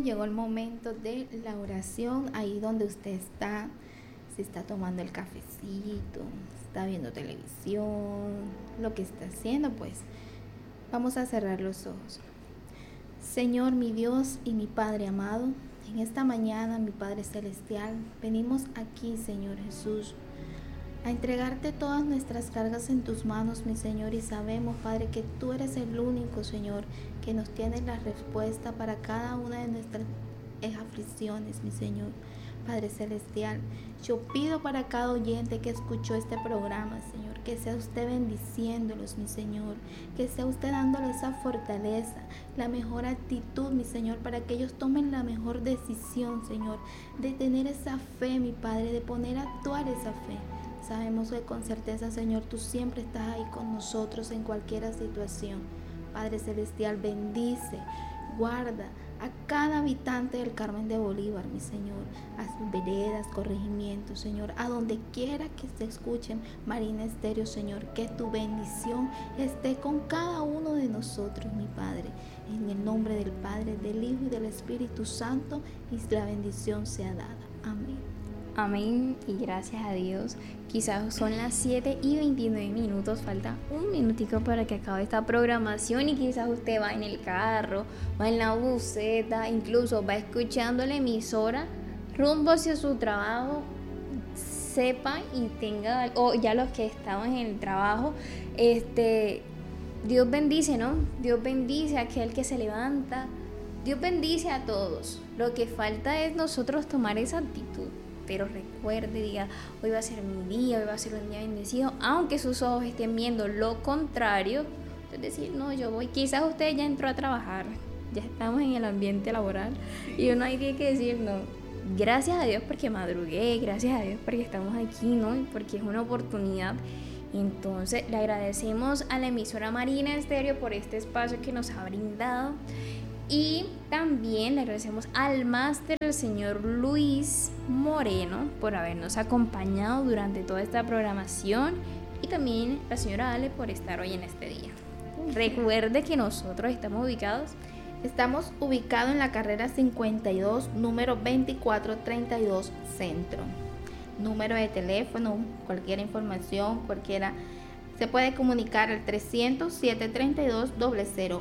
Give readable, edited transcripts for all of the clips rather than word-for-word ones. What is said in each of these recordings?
llegó el momento de la oración, ahí donde usted está, se está tomando el cafecito, está viendo televisión, lo que está haciendo, pues vamos a cerrar los ojos. Señor, mi Dios y mi Padre amado, en esta mañana, mi Padre Celestial, venimos aquí, Señor Jesús, a entregarte todas nuestras cargas en tus manos, mi Señor, y sabemos, Padre, que tú eres el único, Señor, que nos tienes la respuesta para cada una de nuestras aflicciones, mi Señor. Padre Celestial, yo pido para cada oyente que escuchó este programa, Señor, que sea usted bendiciéndolos, mi Señor, que sea usted dándole esa fortaleza, la mejor actitud, mi Señor, para que ellos tomen la mejor decisión, Señor, de tener esa fe, mi Padre, de poner a actuar esa fe. Sabemos que con certeza, Señor, tú siempre estás ahí con nosotros en cualquier situación. Padre Celestial, bendice, guarda a cada habitante del Carmen de Bolívar, mi Señor, a sus veredas, corregimientos, Señor, a donde quiera que se escuchen Marina Estéreo, Señor, que tu bendición esté con cada uno de nosotros, mi Padre, en el nombre del Padre, del Hijo y del Espíritu Santo, y la bendición sea dada. Amén. Amén y gracias a Dios. Quizás son las 7:29, falta un minutico para que acabe esta programación y quizás usted va en el carro, va en la buseta, incluso va escuchando la emisora rumbo hacia su trabajo. Sepa y tenga, o ya los que estaban en el trabajo, Dios bendice, ¿no? Dios bendice a aquel que se levanta, Dios bendice a todos. Lo que falta es nosotros tomar esa actitud. Pero recuerde, diga, hoy va a ser mi día, hoy va a ser un día bendecido, aunque sus ojos estén viendo lo contrario. Es decir, no, yo voy, quizás usted ya entró a trabajar, ya estamos en el ambiente laboral y uno ahí tiene que decir, no, gracias a Dios porque madrugué, gracias a Dios porque estamos aquí, ¿no? Y porque es una oportunidad. Entonces, le agradecemos a la emisora Marina Estéreo por este espacio que nos ha brindado. Y también le agradecemos al máster, el señor Luis Moreno, por habernos acompañado durante toda esta programación. Y también la señora Ale por estar hoy en este día. Recuerde que nosotros estamos ubicados en la carrera 52, número 2432, Centro. Número de teléfono, cualquier información, cualquiera, se puede comunicar al 300-732-0011.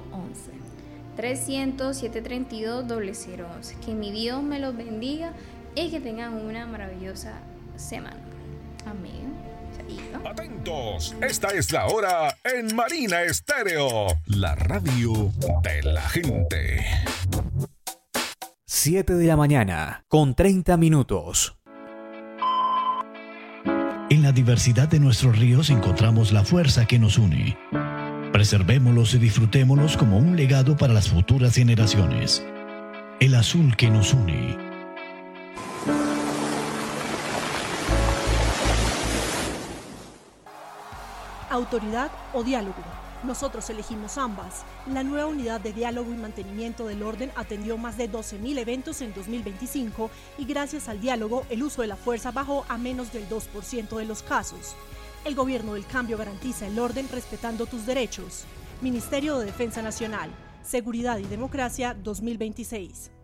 300-732-0011. Que mi Dios me los bendiga y que tengan una maravillosa semana. Amén. Chaito. Atentos, esta es la hora en Marina Estéreo, la radio de la gente. 7:30 a.m. En la diversidad de nuestros ríos encontramos la fuerza que nos une. Preservémoslos y disfrutémoslos como un legado para las futuras generaciones. El azul que nos une. Autoridad o diálogo. Nosotros elegimos ambas. La nueva unidad de diálogo y mantenimiento del orden atendió más de 12.000 eventos en 2025 y gracias al diálogo el uso de la fuerza bajó a menos del 2% de los casos. El Gobierno del Cambio garantiza el orden respetando tus derechos. Ministerio de Defensa Nacional, Seguridad y Democracia 2026.